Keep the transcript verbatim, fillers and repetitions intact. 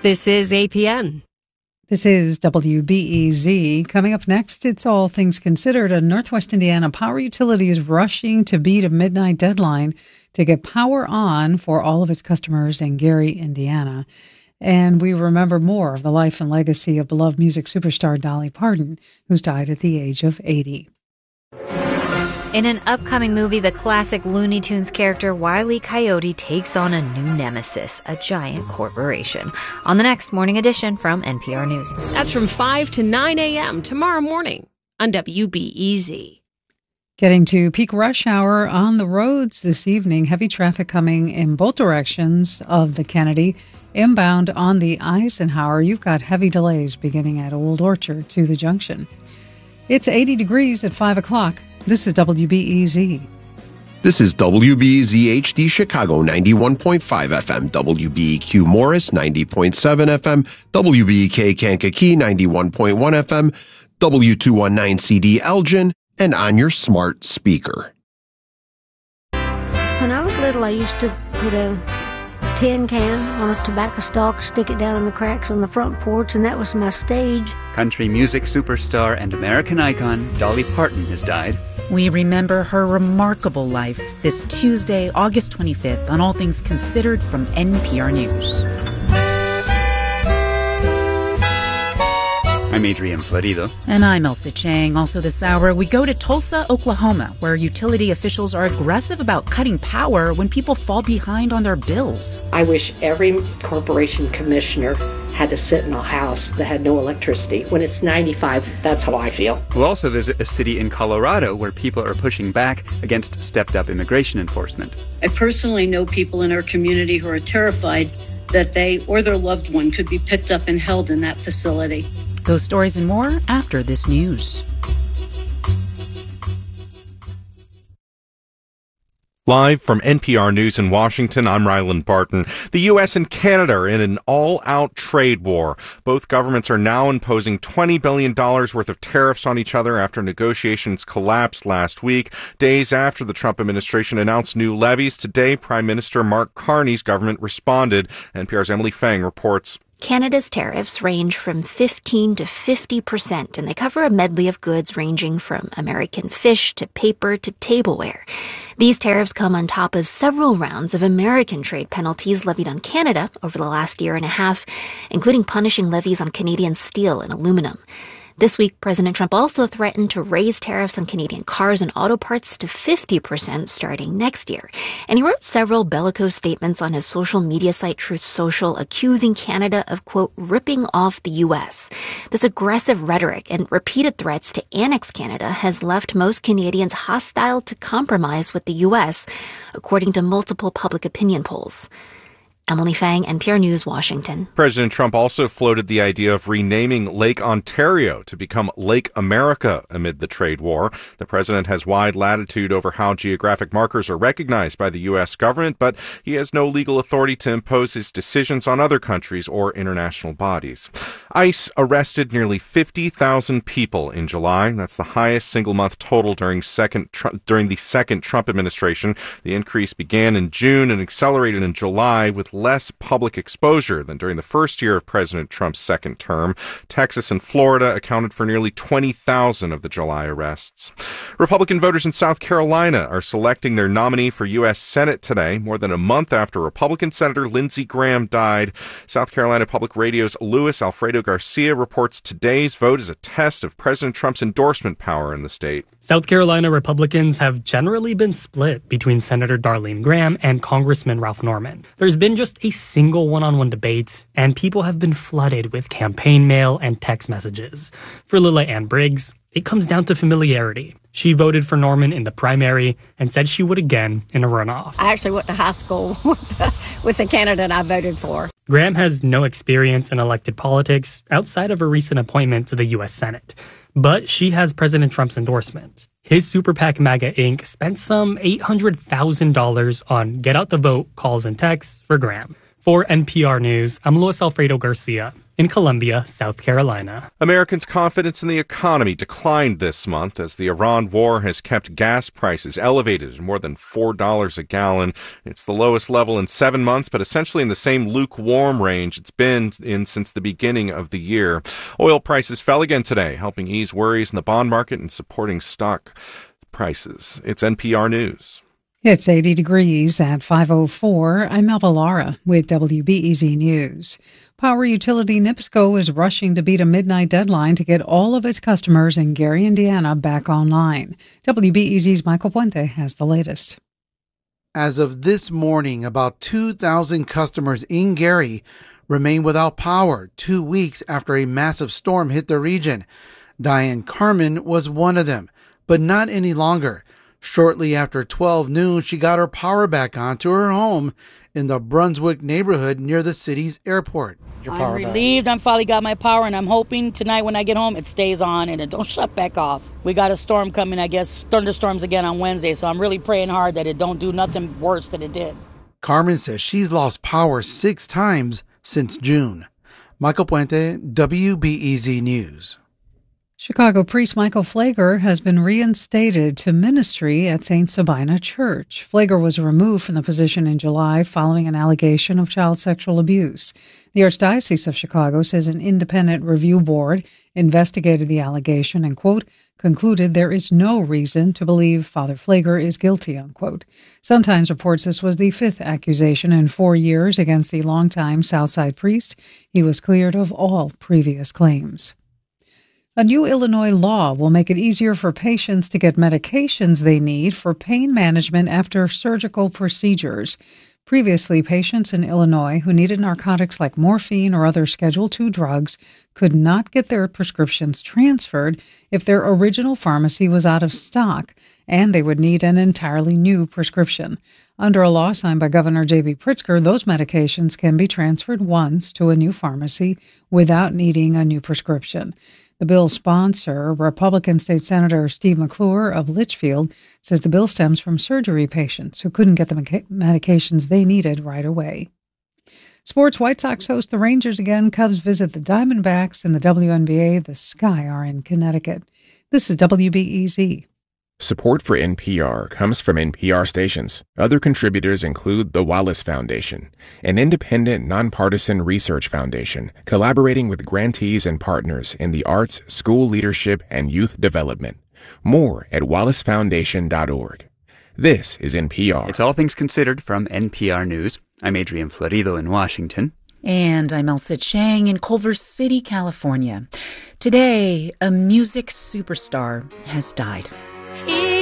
This is A P N. This is W B E Z. Coming up next, it's All Things Considered. A Northwest Indiana power utility is rushing to beat a midnight deadline to get power on for all of its customers in Gary, Indiana. And we remember more of the life and legacy of beloved music superstar Dolly Parton, who's died at the age of eighty. In an upcoming movie, the classic Looney Tunes character Wile E. Coyote takes on a new nemesis, a giant corporation. On the next Morning Edition from N P R News. That's from five to nine a.m. tomorrow morning on W B E Z. Getting to peak rush hour on the roads this evening. Heavy traffic coming in both directions of the Kennedy. Inbound on the Eisenhower, you've got heavy delays beginning at Old Orchard to the junction. It's eighty degrees at five o'clock. This is W B E Z. This is W B E Z H D Chicago ninety-one point five F M, W B E Q Morris ninety point seven F M, W B E K Kankakee ninety-one point one F M, W two nineteen C D Elgin, and on your smart speaker. When I was little, I used to put a tin can on a tobacco stalk, stick it down in the cracks on the front porch, and that was my stage. Country music superstar and American icon Dolly Parton has died. We remember her remarkable life this Tuesday, August twenty-fifth, on All Things Considered from N P R News. I'm Adrian Florido. And I'm Elsa Chang. Also this hour, we go to Tulsa, Oklahoma, where utility officials are aggressive about cutting power when people fall behind on their bills. I wish every corporation commissioner had to sit in a house that had no electricity. When it's ninety-five, that's how I feel. We'll also visit a city in Colorado where people are pushing back against stepped-up immigration enforcement. I personally know people in our community who are terrified that they or their loved one could be picked up and held in that facility. Those stories and more after this news. Live from N P R News in Washington, I'm Ryland Barton. The U S and Canada are in an all-out trade war. Both governments are now imposing twenty billion dollars worth of tariffs on each other after negotiations collapsed last week. Days after the Trump administration announced new levies, today Prime Minister Mark Carney's government responded. N P R's Emily Fang reports. Canada's tariffs range from fifteen to fifty percent, and they cover a medley of goods ranging from American fish to paper to tableware. These tariffs come on top of several rounds of American trade penalties levied on Canada over the last year and a half, including punishing levies on Canadian steel and aluminum. This week, President Trump also threatened to raise tariffs on Canadian cars and auto parts to fifty percent starting next year. And he wrote several bellicose statements on his social media site Truth Social, accusing Canada of, quote, ripping off the U S. This aggressive rhetoric and repeated threats to annex Canada has left most Canadians hostile to compromise with the U S, according to multiple public opinion polls. Emily Fang, N P R News, Washington. President Trump also floated the idea of renaming Lake Ontario to become Lake America amid the trade war. The president has wide latitude over how geographic markers are recognized by the U S government, but he has no legal authority to impose his decisions on other countries or international bodies. ICE arrested nearly fifty thousand people in July. That's the highest single-month total during second during the second Trump administration. The increase began in June and accelerated in July with less public exposure than during the first year of President Trump's second term. Texas and Florida accounted for nearly twenty thousand of the July arrests. Republican voters in South Carolina are selecting their nominee for U S Senate today, more than a month after Republican Senator Lindsey Graham died. South Carolina Public Radio's Luis Alfredo Garcia reports today's vote is a test of President Trump's endorsement power in the state. South Carolina Republicans have generally been split between Senator Darlene Graham and Congressman Ralph Norman. There's been just a single one-on-one debate, and people have been flooded with campaign mail and text messages. For Lila Ann Briggs, it comes down to familiarity. She voted for Norman in the primary and said she would again in a runoff. I actually went to high school with the, with the candidate I voted for. Graham has no experience in elected politics outside of a recent appointment to the U S Senate. But she has President Trump's endorsement. His Super PAC MAGA Incorporated spent some eight hundred thousand dollars on get out the vote calls and texts for Graham. For N P R News, I'm Luis Alfredo Garcia. in Columbia, South Carolina. Americans' confidence in the economy declined this month as the Iran war has kept gas prices elevated at more than four dollars a gallon. It's the lowest level in seven months, but essentially in the same lukewarm range it's been in since the beginning of the year. Oil prices fell again today, helping ease worries in the bond market and supporting stock prices. It's N P R News. It's eighty degrees at five oh four. I'm Melba Lara with W B E Z News. Power utility NIPSCO is rushing to beat a midnight deadline to get all of its customers in Gary, Indiana back online. W B E Z's Michael Puente has the latest. As of this morning, about two thousand customers in Gary remain without power two weeks after a massive storm hit the region. Diane Carmen was one of them, but not any longer. Shortly after twelve noon, she got her power back on to her home in the Brunswick neighborhood near the city's airport. Your I'm power relieved I finally got my power, and I'm hoping tonight when I get home it stays on and it don't shut back off. We got a storm coming, I guess, thunderstorms again on Wednesday, so I'm really praying hard that it don't do nothing worse than it did. Carmen says she's lost power six times since June. Michael Puente, W B E Z News. Chicago priest Michael Pfleger has been reinstated to ministry at Saint Sabina Church. Pfleger was removed from the position in July following an allegation of child sexual abuse. The Archdiocese of Chicago says an independent review board investigated the allegation and, quote, concluded there is no reason to believe Father Pfleger is guilty, unquote. Sun-Times reports this was the fifth accusation in four years against the longtime Southside priest. He was cleared of all previous claims. A new Illinois law will make it easier for patients to get medications they need for pain management after surgical procedures. Previously, patients in Illinois who needed narcotics like morphine or other Schedule two drugs could not get their prescriptions transferred if their original pharmacy was out of stock, and they would need an entirely new prescription. Under a law signed by Governor J B Pritzker, those medications can be transferred once to a new pharmacy without needing a new prescription. The bill's sponsor, Republican State Senator Steve McClure of Litchfield, says the bill stems from surgery patients who couldn't get the medications they needed right away. Sports: White Sox host the Rangers again. Cubs visit the Diamondbacks, and the W N B A, the Sky, are in Connecticut. This is W B E Z. Support for N P R comes from N P R stations. Other contributors include the Wallace Foundation, an independent, nonpartisan research foundation collaborating with grantees and partners in the arts, school leadership, and youth development. More at wallace foundation dot org. This is N P R. It's All Things Considered from N P R News. I'm Adrian Florido in Washington. And I'm Elsa Chang in Culver City, California. Today, a music superstar has died.